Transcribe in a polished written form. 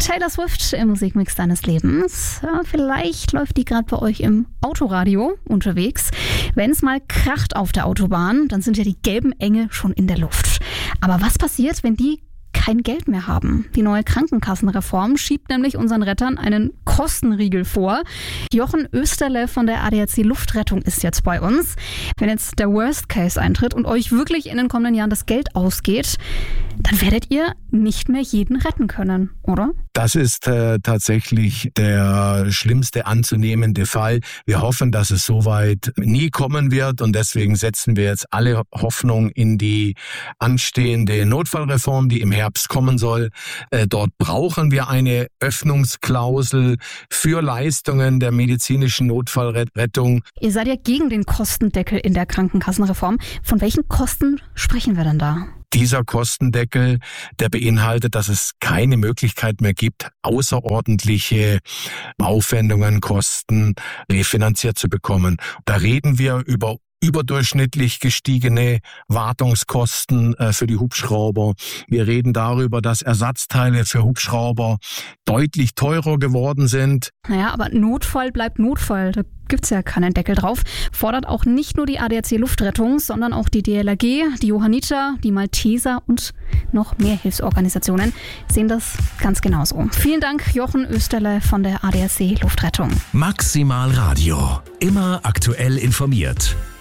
Taylor Swift im Musikmix deines Lebens. Ja, vielleicht läuft die gerade bei euch im Autoradio unterwegs. Wenn es mal kracht auf der Autobahn, dann sind ja die gelben Engel schon in der Luft. Aber was passiert, wenn die kein Geld mehr haben? Die neue Krankenkassenreform schiebt nämlich unseren Rettern einen Kostenriegel vor. Jochen Österle von der ADAC Luftrettung ist jetzt bei uns. Wenn jetzt der Worst Case eintritt und euch wirklich in den kommenden Jahren das Geld ausgeht, dann werdet ihr nicht mehr jeden retten können, oder? Das ist tatsächlich der schlimmste anzunehmende Fall. Wir hoffen, dass es soweit nie kommen wird und deswegen setzen wir jetzt alle Hoffnung in die anstehende Notfallreform, die im Herbst kommen soll. Dort brauchen wir eine Öffnungsklausel für Leistungen der medizinischen Notfallrettung. Ihr seid ja gegen den Kostendeckel in der Krankenkassenreform. Von welchen Kosten sprechen wir denn da? Dieser Kostendeckel, der beinhaltet, dass es keine Möglichkeit mehr gibt, außerordentliche Aufwendungen, Kosten refinanziert zu bekommen. Da reden wir über überdurchschnittlich gestiegene Wartungskosten für die Hubschrauber. Wir reden darüber, dass Ersatzteile für Hubschrauber deutlich teurer geworden sind. Naja, aber Notfall bleibt Notfall. Da gibt's ja keinen Deckel drauf. Fordert auch nicht nur die ADAC Luftrettung, sondern auch die DLRG, die Johanniter, die Malteser und noch mehr Hilfsorganisationen sehen das ganz genauso. Vielen Dank, Jochen Österle von der ADAC Luftrettung. Maximal Radio. Immer aktuell informiert.